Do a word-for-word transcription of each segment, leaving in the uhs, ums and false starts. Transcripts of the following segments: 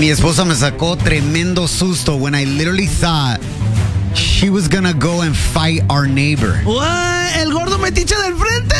Mi esposa me sacó tremendo susto when I literally thought she was gonna go and fight our neighbor. What? El gordo metiche del frente?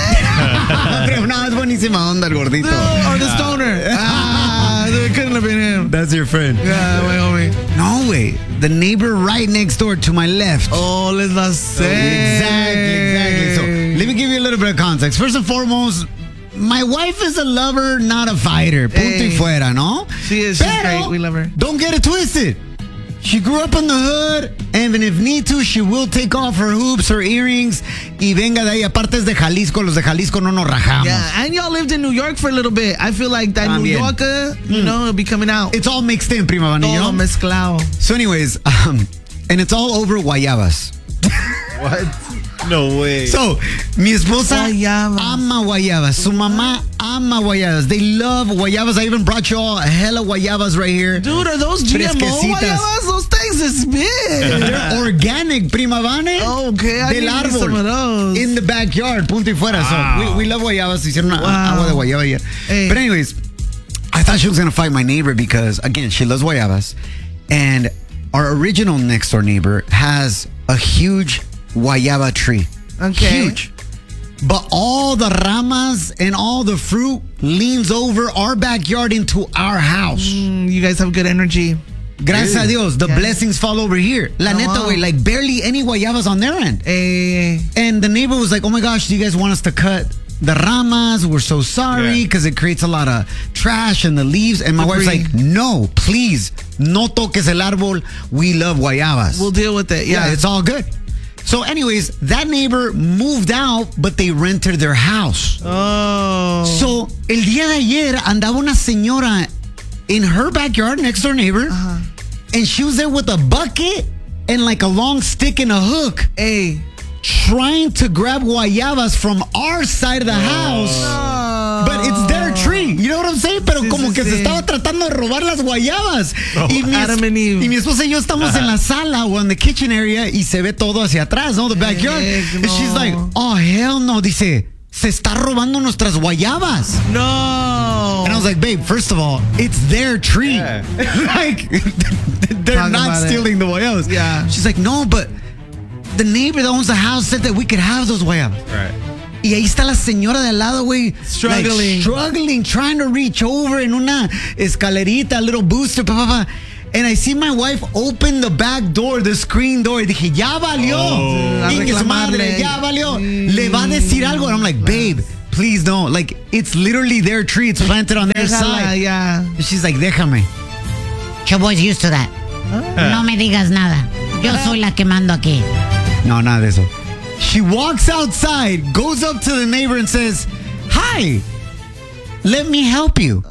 Pero no, es buenísima onda el gordito. No, or the stoner. Ah, it couldn't have been him. That's your friend. Yeah, my homie. No way. The neighbor right next door to my left. Oh, let's not say. Exactly, exactly. So let me give you a little bit of context. First and foremost, my wife is a lover, not a fighter. Punto Hey. y fuera, ¿no? She is. She's Pero, great. We love her. Don't get it twisted. She grew up in the hood, and if need to, she will take off her hoops, her earrings, y venga de ahí. Aparte es de Jalisco, los de Jalisco no nos rajamos. Yeah, and y'all lived in New York for a little bit. I feel like that New También. Yorker, you know, will be coming out. It's all mixed in, prima vanillo. Todo mezclado. So anyways, um, and it's all over guayabas. What? No way. So, mi esposa Guayabas. ama guayabas. Su mamá ama guayabas. They love guayabas. I even brought you all a hella guayabas right here. Dude, are those G M O Fresquecitas. guayabas? Those things is big. They're organic, prima vane. Okay, I Del need árbol. some of those. In the backyard, punto y fuera. Wow. So, we, we love guayabas. Hicieron una Wow. agua de guayaba ayer. Hey. But anyways, I thought she was going to fight my neighbor because, again, she loves guayabas. And our original next door neighbor has a huge guayaba tree. Okay. Huge. But all the ramas and all the fruit leans over our backyard into our house. Mm, you guys have good energy. Gracias a Dios, the Yeah. blessings fall over here. La Oh, neta, wow. way, like barely any guayabas on their end. Eh, And the neighbor was like, oh my gosh, do you guys want us to cut the ramas? We're so sorry Yeah. because it creates a lot of trash and the leaves. And my wife's Debris. like, no, please, no toques el árbol. We love guayabas. we'll deal with it. yeah, Yeah. it's all good. So anyways, that neighbor moved out, but they rented their house. Oh. So, el día de ayer andaba una señora in her backyard, next door neighbor, Uh-huh. and she was there with a bucket and like a long stick and a hook, Hey. trying to grab guayabas from our side of the house. But it's their tree, you know what I'm saying? Pero Sí, como sí, que se sí. estaba tratando de robar las guayabas. Oh. Y, mi, Adam and Eve. y mi esposa y yo estamos en la sala o en the kitchen area y se ve todo hacia atrás, ¿no? The backyard. Heck And she's no. like, oh, hell no. Dice, se está robando nuestras guayabas. No. And I was like, babe, first of all, it's their tree. Yeah. Like, they're Talk not about it. stealing the guayabas. Yeah. She's like, no, but the neighbor that owns the house said that we could have those guayabas. Right. Y ahí está la señora de al lado, güey. Struggling. Like, struggling, trying to reach over en una escalerita, a little booster, pa, pa, pa. And I see my wife open the back door, the screen door. Y dije, ya valió. Oh. Ingue su madre, reclamarle. ya valió. Le va a decir algo. And I'm like, babe, please don't. Like, it's literally their tree. It's planted on their Déjala, side. yeah. And she's like, déjame. Choboy's used to that. No me digas nada. Yo soy la que mando aquí. No, nada de eso. She walks outside, goes up to the neighbor and says, hi, let me help you.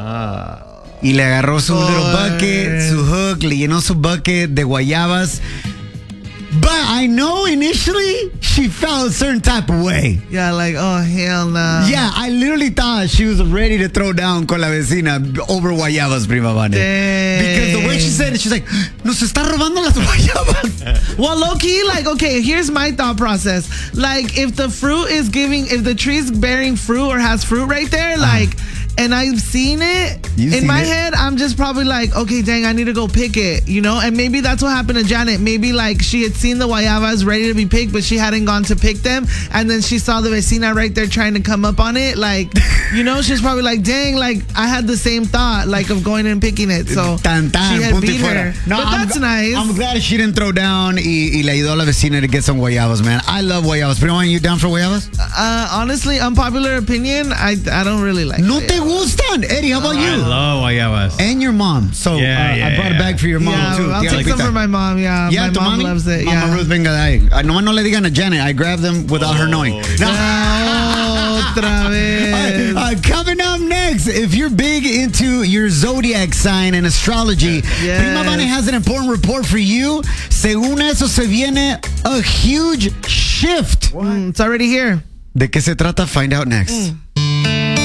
Y le agarró su little bucket, su hook, le llenó su bucket de guayabas. But I know initially she felt a certain type of way. Yeah, like, oh, hell no. Yeah, I literally thought she was ready to throw down con la vecina over guayabas, prima Vane. Because the way she said it, she's like, nos está robando las guayabas. Well, low key, like, okay, here's my thought process. Like, if the fruit is giving, if the tree's bearing fruit or has fruit right there, like, and I've seen it, You've in seen my it? head, I'm just probably like, okay, dang, I need to go pick it, you know? And maybe that's what happened to Janet. Maybe, like, she had seen the guayabas ready to be picked, but she hadn't gone to pick them. And then she saw the vecina right there trying to come up on it. Like, you know, she's probably like, dang, like, I had the same thought, like, of going and picking it. So Tan, tan, she had punto y beat fuera. her. No, but I'm that's gl- nice. I'm glad she didn't throw down y, y le ayudó a la vecina to get some guayabas, man. I love guayabas. Pero, are you down for guayabas? Uh, honestly, unpopular opinion, I I don't really like No it. te gustan. Eddie, how about I you? love guayabas. And your mom. So Yeah, uh, yeah, I brought a yeah. bag for your mom, Yeah, too. I'll Tía take some Lupita. for my mom. Yeah, Yeah, my tu mom mami? loves it. Mama Yeah. Ruth, venga de ahí. Ah, nomás no le digan a Janet. I grabbed them without her knowing. No. Ah, otra All vez. right, uh, coming up next, if you're big into your zodiac sign and astrology, Yes. Prima Vane has an important report for you. Según eso, se viene a huge shift. Mm, it's already here. ¿De qué se trata? Find out next. Mm.